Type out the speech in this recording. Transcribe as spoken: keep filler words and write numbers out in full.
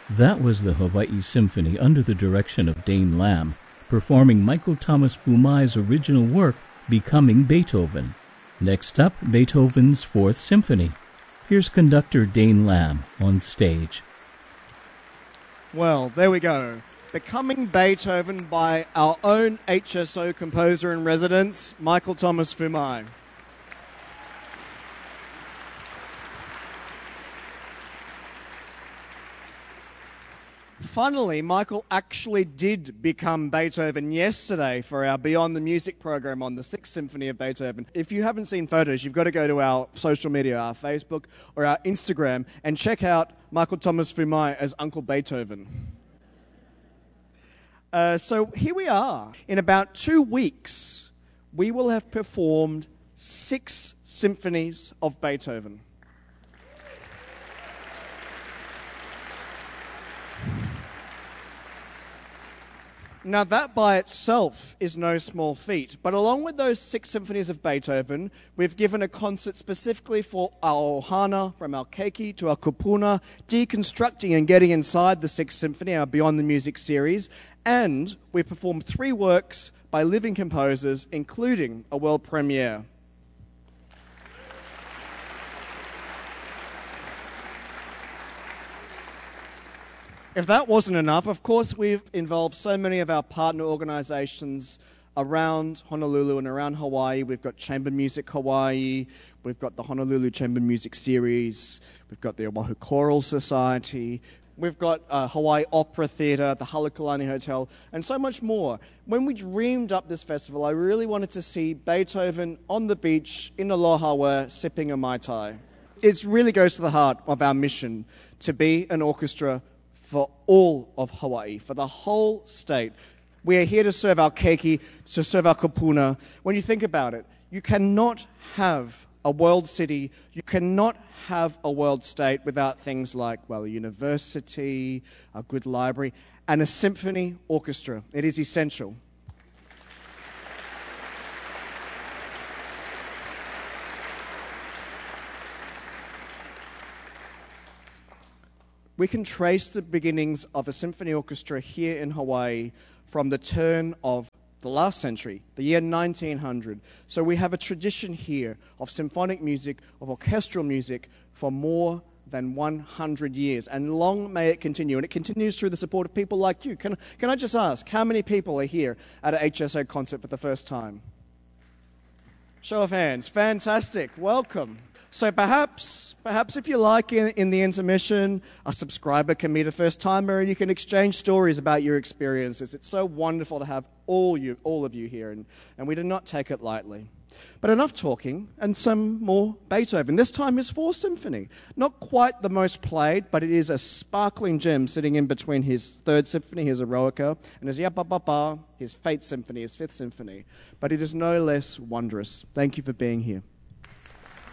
That was the Hawaii Symphony under the direction of Dane Lamb, performing Michael Thomas Fumai's original work, Becoming Beethoven. Next up, Beethoven's Fourth Symphony. Here's conductor Dane Lamb on stage. Well, there we go. Becoming Beethoven by our own H S O composer in residence, Michael Thomas Fumai. Funnily, Michael actually did become Beethoven yesterday for our Beyond the Music program on the Sixth Symphony of Beethoven. If you haven't seen photos, you've got to go to our social media, our Facebook or our Instagram, and check out Michael Thomas Fumai as Uncle Beethoven. Uh, so here we are. In about two weeks, we will have performed six symphonies of Beethoven. Now, that by itself is no small feat, but along with those six symphonies of Beethoven, we've given a concert specifically for our ohana, from our keiki to our kupuna, deconstructing and getting inside the Sixth Symphony, our Beyond the Music series, and we performed three works by living composers, including a world premiere. If that wasn't enough, of course, we've involved so many of our partner organizations around Honolulu and around Hawaii. We've got Chamber Music Hawaii, we've got the Honolulu Chamber Music Series, we've got the Oahu Choral Society, we've got uh, Hawaii Opera Theatre, the Halekulani Hotel, and so much more. When we dreamed up this festival, I really wanted to see Beethoven on the beach in Aloha, sipping a Mai Tai. It really goes to the heart of our mission to be an orchestra for all of Hawaii, for the whole state. We are here to serve our keiki, to serve our kupuna. When you think about it, you cannot have a world city, you cannot have a world state without things like, well, a university, a good library, and a symphony orchestra. It is essential. We can trace the beginnings of a symphony orchestra here in Hawaii from the turn of the last century, the year nineteen hundred. So we have a tradition here of symphonic music, of orchestral music for more than one hundred years. And long may it continue. And it continues through the support of people like you. Can, can I just ask, how many people are here at a H S O concert for the first time? Show of hands. Fantastic. Welcome. So perhaps, perhaps if you like, in, in the intermission, a subscriber can meet a first-timer and you can exchange stories about your experiences. It's so wonderful to have all you, all of you here, and, and we do not take it lightly. But enough talking, and some more Beethoven. This time his Fourth Symphony. Not quite the most played, but it is a sparkling gem sitting in between his Third Symphony, his Eroica, and his Yapapapa, his Fate Symphony, his Fifth Symphony. But it is no less wondrous. Thank you for being here.